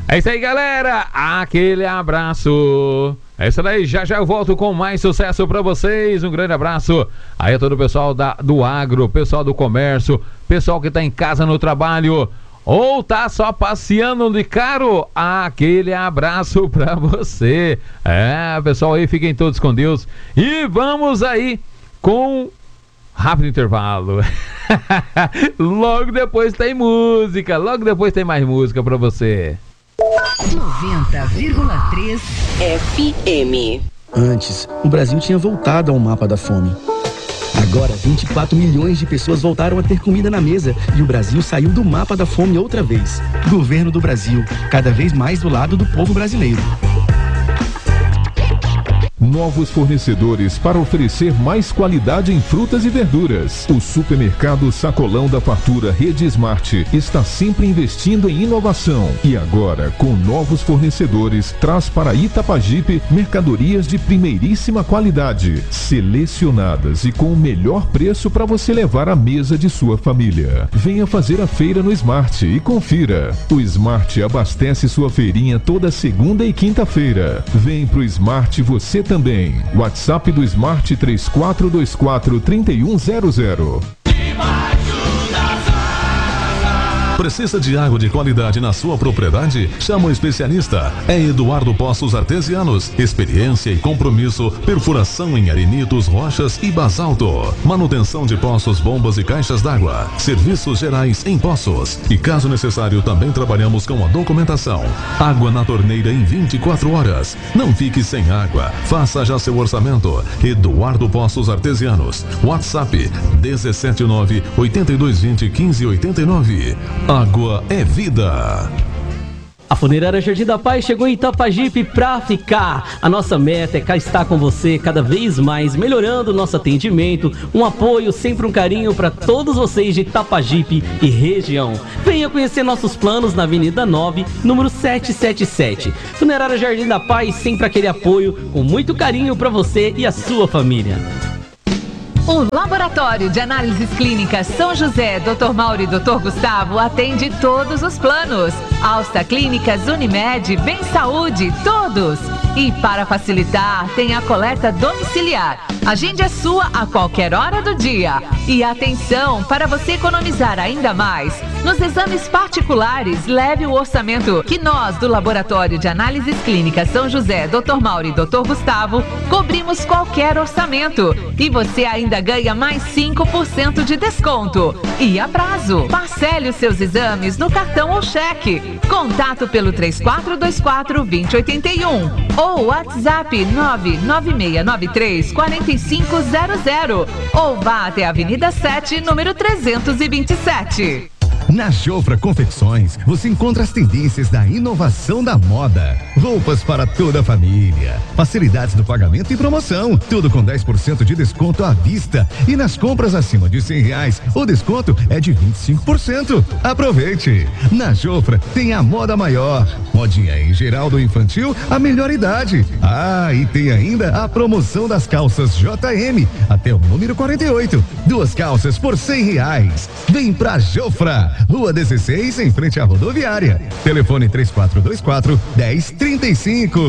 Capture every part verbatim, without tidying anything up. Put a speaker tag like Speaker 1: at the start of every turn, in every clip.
Speaker 1: É isso aí, galera. Aquele abraço. É isso aí, já já eu volto com mais sucesso pra vocês. Um grande abraço aí a todo o pessoal da, do agro, pessoal do comércio, pessoal que tá em casa no trabalho ou tá só passeando de carro. Aquele abraço pra você. É, pessoal aí, fiquem todos com Deus. E vamos aí com rápido intervalo. Logo depois tem música, logo depois tem mais música pra você.
Speaker 2: noventa vírgula três F M.
Speaker 3: Antes, o Brasil tinha voltado ao mapa da fome. Agora, vinte e quatro milhões de pessoas voltaram a ter comida na mesa e o Brasil saiu do mapa da fome outra vez. Governo do Brasil, cada vez mais do lado do povo brasileiro.
Speaker 4: Novos fornecedores para oferecer mais qualidade em frutas e verduras. O supermercado Sacolão da Fartura Rede Smart está sempre investindo em inovação e agora, com novos fornecedores, traz para Itapajipe mercadorias de primeiríssima qualidade, selecionadas e com o melhor preço para você levar à mesa de sua família. Venha fazer a feira no Smart e confira. O Smart abastece sua feirinha toda segunda e quinta-feira. Vem pro Smart você também. WhatsApp do Smart três quatro dois quatro, três um zero zero.
Speaker 5: Precisa de água de qualidade na sua propriedade? Chama um especialista. É Eduardo Poços Artesianos. Experiência e compromisso. Perfuração em arenitos, rochas e basalto. Manutenção de poços, bombas e caixas d'água. Serviços gerais em poços. E caso necessário, também trabalhamos com a documentação. Água na torneira em vinte e quatro horas. Não fique sem água. Faça já seu orçamento. Eduardo Poços Artesianos. WhatsApp um sete nove, oito dois dois zero, um cinco oito nove. Água é vida.
Speaker 6: A Funerária Jardim da Paz chegou em Itapajipe pra ficar. A nossa meta é cá estar com você cada vez mais, melhorando o nosso atendimento, um apoio, sempre um carinho para todos vocês de Itapajipe e região. Venha conhecer nossos planos na Avenida nove, número setecentos e setenta e sete. Funerária Jardim da Paz, sempre aquele apoio, com muito carinho para você e a sua família.
Speaker 7: O Laboratório de Análises Clínicas São José, doutor Mauro e doutor Gustavo atende todos os planos. Alsta Clínicas, Unimed, Bem Saúde, todos. E para facilitar, tem a coleta domiciliar. Agende a sua a qualquer hora do dia. E atenção, para você economizar ainda mais, nos exames particulares, leve o orçamento que nós do Laboratório de Análises Clínicas São José, doutor Mauro e doutor Gustavo, cobrimos qualquer orçamento. E você ainda ganha mais cinco por cento de desconto. E a prazo. Parcele os seus exames no cartão ou cheque. Contato pelo três quatro dois quatro, dois zero oito um ou WhatsApp nove nove seis nove três, quatro cinco zero zero ou vá até a Avenida sete, número trezentos e vinte e sete.
Speaker 8: Na Jofra Confecções, você encontra as tendências da inovação da moda. Roupas para toda a família, facilidades no pagamento e promoção, tudo com dez por cento de desconto à vista. E nas compras acima de cem reais, o desconto é de vinte e cinco por cento. Aproveite! Na Jofra tem a moda maior, modinha em geral do infantil, a melhor idade. Ah, e tem ainda a promoção das calças J M, até o número quarenta e oito. Duas calças por cem reais. Vem pra Jofra! Rua dezesseis, em frente à rodoviária. Telefone três quatro dois quatro, um zero três cinco.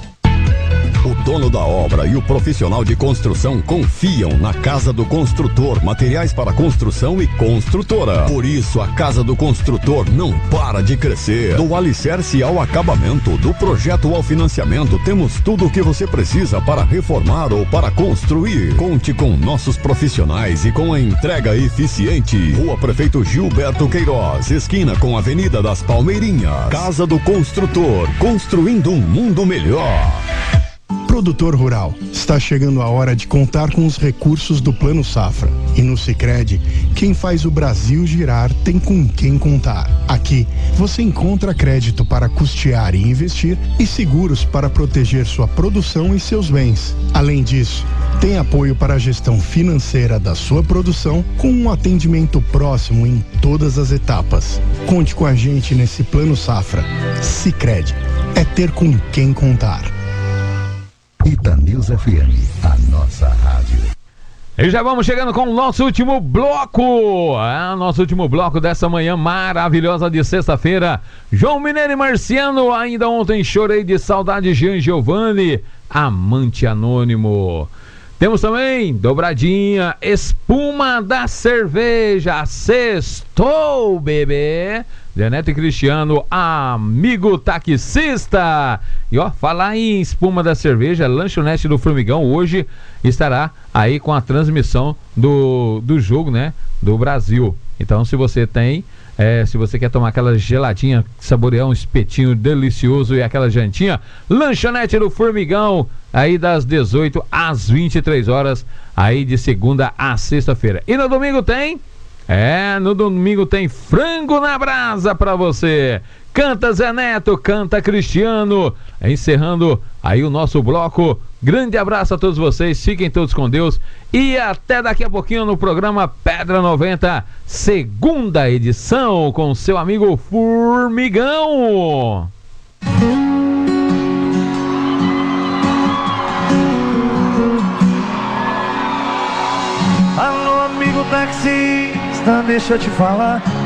Speaker 9: O dono da obra e o profissional de construção confiam na Casa do Construtor, materiais para construção e construtora. Por isso, a Casa do Construtor não para de crescer. Do alicerce ao acabamento, do projeto ao financiamento, temos tudo o que você precisa para reformar ou para construir. Conte com nossos profissionais e com a entrega eficiente. Rua Prefeito Gilberto Queiroz, esquina com a Avenida das Palmeirinhas. Casa do Construtor, construindo um mundo melhor.
Speaker 10: Produtor rural, está chegando a hora de contar com os recursos do Plano Safra. E no Sicredi, quem faz o Brasil girar tem com quem contar. Aqui, você encontra crédito para custear e investir e seguros para proteger sua produção e seus bens. Além disso, tem apoio para a gestão financeira da sua produção com um atendimento próximo em todas as etapas. Conte com a gente nesse Plano Safra. Sicredi, é ter com quem contar.
Speaker 8: Itanews F M, a nossa rádio.
Speaker 1: E já vamos chegando com o nosso último bloco. É, nosso último bloco dessa manhã maravilhosa de sexta-feira. João Mineiro e Marciano, ainda ontem chorei de saudade, Jean Giovanni, amante anônimo. Temos também dobradinha, espuma da cerveja, sextou, bebê. Deneto e Cristiano, amigo taxista. E ó, falar em espuma da cerveja, lanchonete do Formigão hoje estará aí com a transmissão do, do jogo, né, do Brasil. Então, se você tem, é, se você quer tomar aquela geladinha, saborear um espetinho delicioso e aquela jantinha, lanchonete do Formigão, aí das dezoito às vinte e três horas, aí de segunda a sexta-feira. E no domingo tem? É, no domingo tem frango na brasa pra você. Canta Zé Neto, canta Cristiano. Encerrando aí o nosso bloco. Grande abraço a todos vocês, fiquem todos com Deus. E até daqui a pouquinho no programa Pedra noventa, segunda edição, com seu amigo Formigão.
Speaker 11: Alô, amigo taxista, deixa eu te falar.